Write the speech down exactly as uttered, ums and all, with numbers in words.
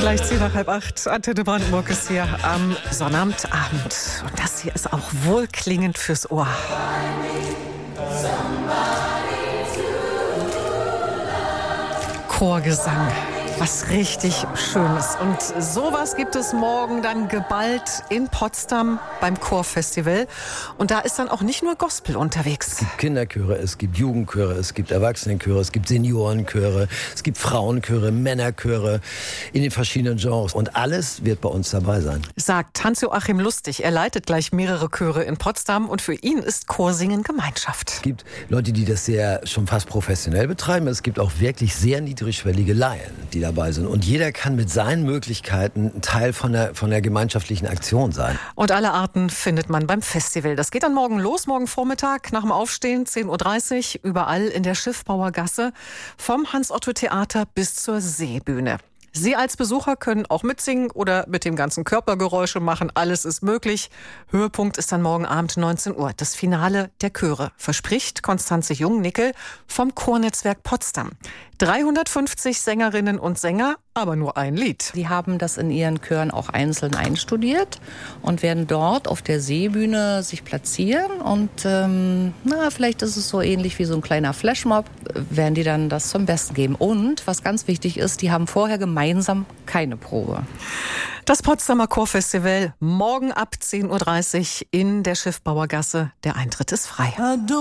Gleich zehn nach halb acht. Antenne Brandenburg ist hier am Sonnabendabend. Und das hier ist auch wohlklingend fürs Ohr. Chorgesang. Was richtig Schönes. Und sowas gibt es morgen dann geballt in Potsdam beim Chorfestival. Und da ist dann auch nicht nur Gospel unterwegs. Es gibt Kinderchöre, es gibt Jugendchöre, es gibt Erwachsenenchöre, es gibt Seniorenchöre, es gibt Frauenchöre, Männerchöre in den verschiedenen Genres. Und alles wird bei uns dabei sein. Sagt Hans-Joachim Lustig. Er leitet gleich mehrere Chöre in Potsdam. Und für ihn ist Chorsingen Gemeinschaft. Es gibt Leute, die das sehr schon fast professionell betreiben. Es gibt auch wirklich sehr niedrigschwellige Laien, die dabei sind. Und jeder kann mit seinen Möglichkeiten ein Teil von der, von der gemeinschaftlichen Aktion sein. Und alle Arten findet man beim Festival. Das geht dann morgen los, morgen Vormittag nach dem Aufstehen, zehn Uhr dreißig, überall in der Schiffbauer Gasse, vom Hans-Otto-Theater bis zur Seebühne. Sie als Besucher können auch mitsingen oder mit dem ganzen Körper Geräusche machen. Alles ist möglich. Höhepunkt ist dann morgen Abend neunzehn Uhr. Das Finale der Chöre, verspricht Konstanze Jung-Nickel vom Chornetzwerk Potsdam. dreihundertfünfzig Sängerinnen und Sänger, aber nur ein Lied. Sie haben das in ihren Chören auch einzeln einstudiert und werden dort auf der Seebühne sich platzieren. Und ähm, na, vielleicht ist es so ähnlich wie so ein kleiner Flashmob, werden die dann das zum Besten geben. Und was ganz wichtig ist, die haben vorher gemeinsam keine Probe. Das Potsdamer Chorfestival morgen ab zehn Uhr dreißig in der Schiffbauer Gasse. Der Eintritt ist frei.